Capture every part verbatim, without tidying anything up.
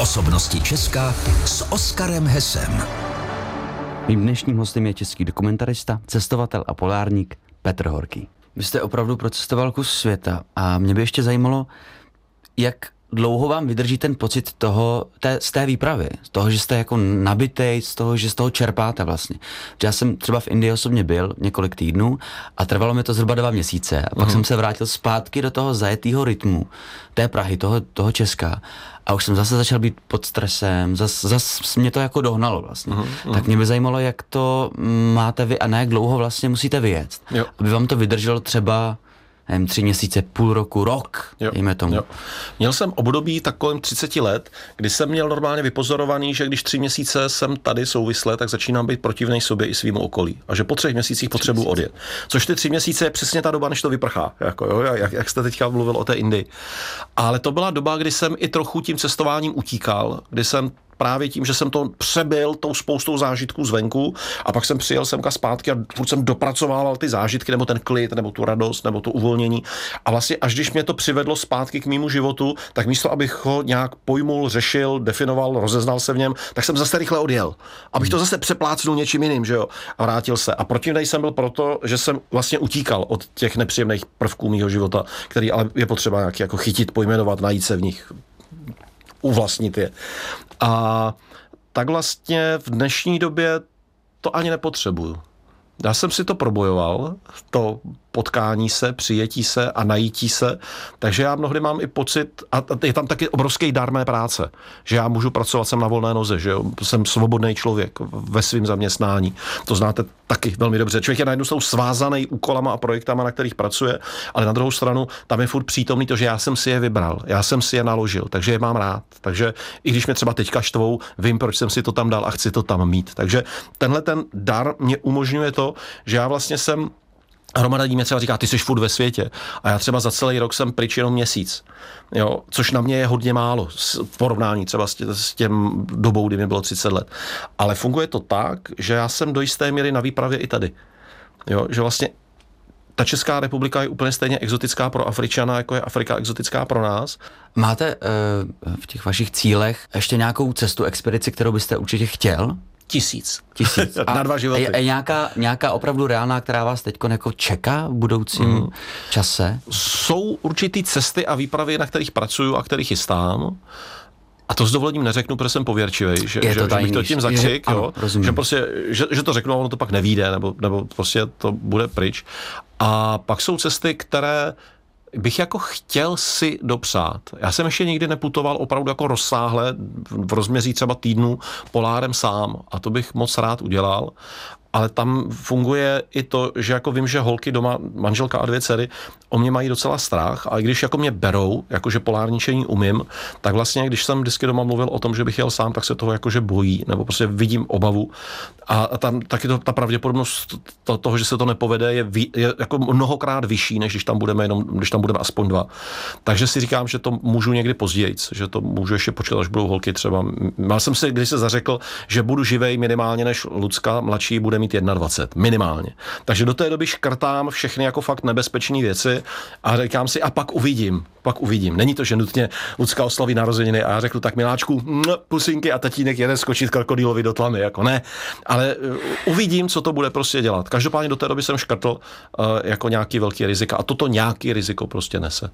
Osobnosti Česka s Oskarem Hesem. Mým dnešním hostem je český dokumentarista, cestovatel a polárník Petr Horký. Vy jste opravdu procestoval kus světa a mě by ještě zajímalo, jak dlouho vám vydrží ten pocit toho, té, z té výpravy, z toho, že jste jako nabitej, z toho, že z toho čerpáte vlastně. Já jsem třeba v Indii osobně byl několik týdnů a trvalo mi to zhruba dva měsíce a pak uh-huh. jsem se vrátil zpátky do toho zajetého rytmu té Prahy, toho, toho Česka a už jsem zase začal být pod stresem, zase zas mě to jako dohnalo vlastně. Uh-huh. Tak mě by zajímalo, jak to máte vy a na jak dlouho vlastně musíte vyjet, jo. aby vám to vydrželo třeba nevím, tři měsíce, půl roku, rok, jo, dejme tomu. Jo. Měl jsem období tak kolem třicet let, kdy jsem měl normálně vypozorovaný, že když tři měsíce jsem tady souvisle, tak začínám být protivnej sobě i svýmu okolí. A že po třech měsících potřebuji odjet. Což ty tři měsíce je přesně ta doba, než to vyprchá. Jako, jo, jak, jak jste teďka mluvil o té Indii. Ale to byla doba, kdy jsem i trochu tím cestováním utíkal, kdy jsem právě tím, že jsem to přebyl tou spoustou zážitků zvenku a pak jsem přijel semka zpátky a furt jsem dopracovával ty zážitky, nebo ten klid, nebo tu radost, nebo to uvolnění. A vlastně až když mě to přivedlo zpátky k mému životu, tak místo, abych ho nějak pojmul, řešil, definoval, rozeznal se v něm, tak jsem zase rychle odjel. Abych to zase přeplácnul něčím jiným, že jo? A vrátil se. A protivnej jsem byl proto, že jsem vlastně utíkal od těch nepříjemných prvků mýho života, který ale je potřeba nějak jako chytit, pojmenovat, najít se v nich, uvlastnit je. A tak vlastně v dnešní době to ani nepotřebuju. Já jsem si to probojoval, to potkání se, přijetí se a najítí se, takže já mnohdy mám i pocit, a je tam taky obrovský dar mé práce, že já můžu pracovat, jsem na volné noze, že jo? Jsem svobodný člověk ve svém zaměstnání. To znáte taky velmi dobře. Člověk je najednou svázaný úkolama a projektama, na kterých pracuje, ale na druhou stranu tam je furt přítomný to, že já jsem si je vybral, já jsem si je naložil, takže je mám rád. Takže i když mě třeba teďka štvou, vím, proč jsem si to tam dal a chci to tam mít. Takže tenhle ten dar mě umožňuje to, že já vlastně jsem hromada lidí mě třeba říká, ty jsi furt ve světě. A já třeba za celý rok jsem pryč jenom měsíc. Jo, což na mě je hodně málo v porovnání třeba s, tě, s těm dobou, kdy mi bylo třicet let. Ale funguje to tak, že já jsem do jisté míry na výpravě i tady. Jo, že vlastně ta Česká republika je úplně stejně exotická pro Afričana, jako je Afrika exotická pro nás. Máte uh, v těch vašich cílech ještě nějakou cestu, expedici, kterou byste určitě chtěl? Tisíc. Tisíc. Na dva životy. Je, je nějaká, nějaká opravdu reálná, která vás teď jako čeká v budoucím mm. čase? Jsou určitý cesty a výpravy, na kterých pracuju a kterých chystám. A to s dovolením neřeknu, protože jsem pověrčivý, že, že, že bych to tím zakřik, jo, že, prostě, že, že to řeknu a ono to pak nevyjde, nebo, nebo prostě to bude pryč. A pak jsou cesty, které bych jako chtěl si dopřát. Já jsem ještě nikdy neputoval opravdu jako rozsáhle v rozměří třeba týdnu polárem sám a to bych moc rád udělal. Ale tam funguje i to, že jako vím, že holky doma, manželka a dvě dcery, o mě mají docela strach, a i když jako mě berou, jakože polárničení umím, tak vlastně, když jsem vždycky doma mluvil o tom, že bych jel sám, tak se toho jakože bojí, nebo prostě vidím obavu. A tam taky to, ta pravděpodobnost to, toho, že se to nepovede, je, vý, je jako mnohokrát vyšší, než když tam budeme jenom, když tam budeme aspoň dva. Takže si říkám, že to můžu někdy později, že to můžu ještě počkat, až budou holky třeba. Mal jsem si, když se zařekl, že budu živej minimálně než Lucka, mladší bude mít dvacet jedna, minimálně. Takže do té doby škrtám všechny jako fakt nebezpečné věci a říkám si, a pak uvidím, pak uvidím. Není to, že nutně Lucka oslaví narozeniny a já řeknu, tak miláčku, pusinky a tatínek jede skočit krokodýlovi do tlamy, jako ne. Ale uh, uvidím, co to bude prostě dělat. Každopádně do té doby jsem škrtl uh, jako nějaký velký rizika a toto nějaký riziko prostě nese.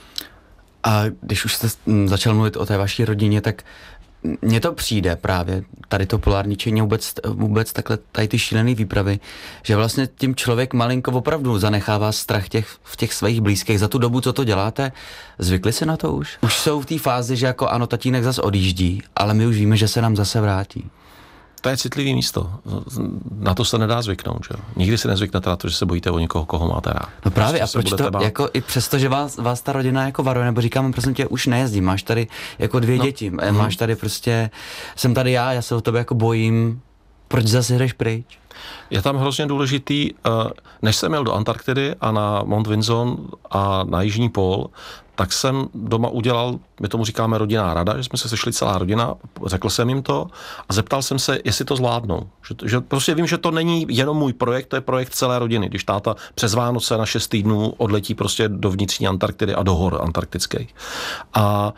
A když už jste začal mluvit o té vaší rodině, tak mně to přijde právě, tady to polárničení, vůbec, vůbec takhle tady ty šílený výpravy, že vlastně tím člověk malinko opravdu zanechává strach těch, v těch svých blízkých. Za tu dobu, co to děláte, zvykli se na to už? Už jsou v té fázi, že jako ano, tatínek zase odjíždí, ale my už víme, že se nám zase vrátí. To je citlivý místo. Na to se nedá zvyknout, že? Nikdy si nezvyknete na to, že se bojíte o někoho, koho máte rád. No právě, prostě a proč to, bát. Jako i přesto, že vás, vás ta rodina jako varuje, nebo říkáme, prosím tě, už nejezdím, máš tady jako dvě no. děti, mm. máš tady prostě, jsem tady já, já se o tebe jako bojím, proč zase jdeš pryč? Je tam hrozně důležitý, než jsem jel do Antarktidy a na Mount Vinson a na Jižní pól, tak jsem doma udělal, my tomu říkáme rodinná rada, že jsme se sešli celá rodina, řekl jsem jim to a zeptal jsem se, jestli to zvládnou. Že, že prostě vím, že to není jenom můj projekt, to je projekt celé rodiny. Když táta přes Vánoce na šest týdnů odletí prostě do vnitřní Antarktidy a do hor antarktických. A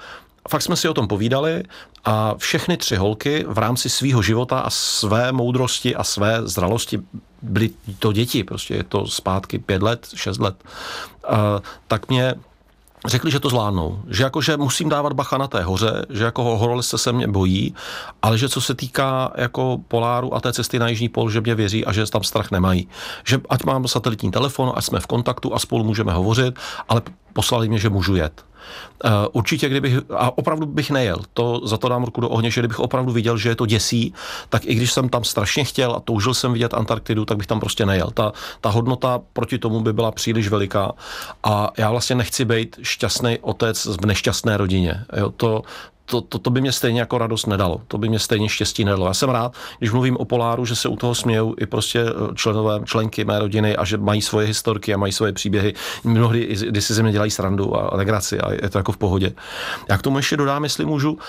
fakt jsme si o tom povídali a všechny tři holky v rámci svýho života a své moudrosti a své zralosti, byly to děti, prostě je to zpátky pět let, šest let, uh, tak mě řekli, že to zvládnou, že jakože musím dávat bacha na té hoře, že jako horolezce se mě bojí, ale že co se týká jako poláru a té cesty na jižní pól, že mě věří a že tam strach nemají. Že ať mám satelitní telefon, ať jsme v kontaktu a spolu můžeme hovořit, ale poslali mě, že můžu jet. Uh, určitě, kdybych, a opravdu bych nejel, to, za to dám ruku do ohně, že kdybych opravdu viděl, že je to děsí, tak i když jsem tam strašně chtěl a toužil jsem vidět Antarktidu, tak bych tam prostě nejel. Ta, ta hodnota proti tomu by byla příliš veliká a já vlastně nechci být šťastný otec v nešťastné rodině. Jo, to, To, to, to by mě stejně jako radost nedalo. To by mě stejně štěstí nedalo. Já jsem rád, když mluvím o poláru, že se u toho smějou i prostě členové, členky mé rodiny a že mají svoje historky a mají svoje příběhy. Mnohdy, když si ze mě dělají srandu a legraci a je to jako v pohodě. Já k tomu ještě dodám, jestli můžu. Uh,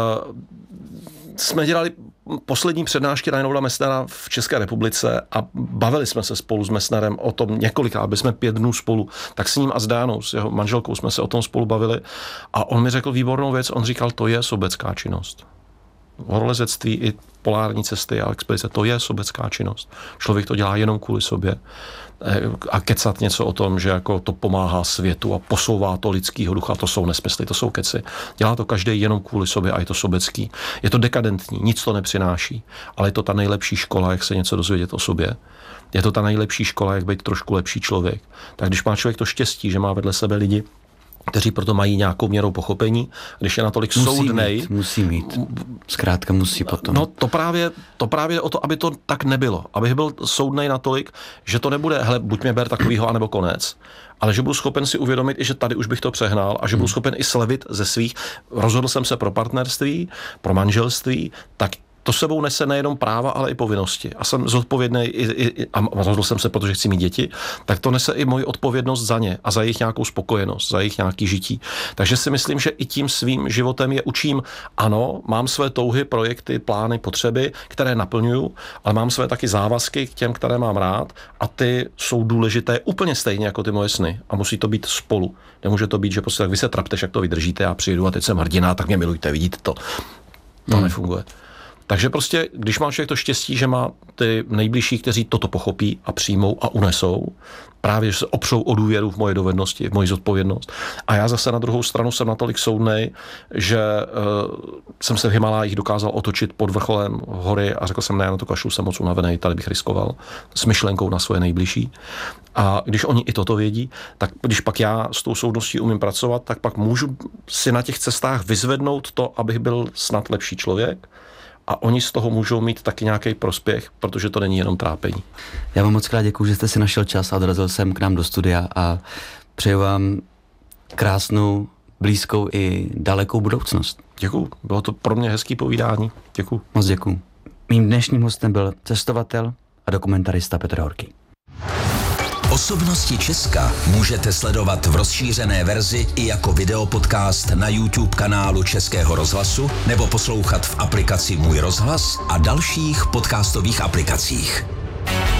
jsme dělali poslední přednášky Reinholda Messnera v České republice a bavili jsme se spolu s Messnerem o tom několikrát, byli jsme pět dnů spolu, tak s ním a s Dánou, s jeho manželkou jsme se o tom spolu bavili a on mi řekl výbornou věc, on říkal, to je sobecká činnost. Horolezectví i polární cesty a expedice, to je sobecká činnost. Člověk to dělá jenom kvůli sobě. A kecat něco o tom, že jako to pomáhá světu a posouvá to lidskýho ducha, to jsou nesmysly, to jsou keci. Dělá to každý jenom kvůli sobě a je to sobecký. Je to dekadentní, nic to nepřináší, ale je to ta nejlepší škola, jak se něco dozvědět o sobě. Je to ta nejlepší škola, jak být trošku lepší člověk. Tak když má člověk to štěstí, že má vedle sebe lidi, kteří proto mají nějakou měrou pochopení, když je natolik musí soudnej. Mít, musí mít. Zkrátka musí potom. No to právě, to právě o to, aby to tak nebylo. Abych byl soudnej natolik, že to nebude, hele, buď mě ber takovýho, anebo konec. Ale že budu schopen si uvědomit, i že tady už bych to přehnal a že budu schopen i slevit ze svých. Rozhodl jsem se pro partnerství, pro manželství, tak to sebou nese nejenom práva, ale i povinnosti. A jsem zodpovědný i, i, a rozhodl jsem se, protože chci mít děti, tak to nese i moji odpovědnost za ně a za jejich nějakou spokojenost, za jejich nějaký žití. Takže si myslím, že i tím svým životem je učím, ano, mám své touhy, projekty, plány, potřeby, které naplňuju, ale mám své taky závazky k těm, které mám rád a ty jsou důležité úplně stejně jako ty moje sny a musí to být spolu. Nemůže to být, že prostě tak vy se trapteš, jak to vydržíte, já přijdu a teď jsem hrdina, tak mě milujte, vidíte to. To hmm. nefunguje. Takže prostě, když má člověk to štěstí, že má ty nejbližší, kteří toto pochopí a přijmou a unesou, právě že se opřou o důvěru v moje dovednosti, v moji zodpovědnost. A já zase na druhou stranu jsem natolik soudnej, že uh, jsem se v Himalájích dokázal otočit pod vrcholem hory a řekl jsem, ne, na to kašlu, jsem moc unavený, tady bych riskoval s myšlenkou na svoje nejbližší. A když oni i toto vědí, tak když pak já s tou soudností umím pracovat, tak pak můžu si na těch cestách vyzvednout to, abych byl snad lepší člověk. A oni z toho můžou mít taky nějaký prospěch, protože to není jenom trápení. Já vám moc krát děkuju, že jste si našel čas a dorazil jsem k nám do studia a přeju vám krásnou, blízkou i dalekou budoucnost. Děkuju, bylo to pro mě hezký povídání. Děkuju. Moc děkuju. Mým dnešním hostem byl cestovatel a dokumentarista Petr Horký. Osobnosti Česka můžete sledovat v rozšířené verzi i jako videopodcast na YouTube kanálu Českého rozhlasu nebo poslouchat v aplikaci Můj rozhlas a dalších podcastových aplikacích.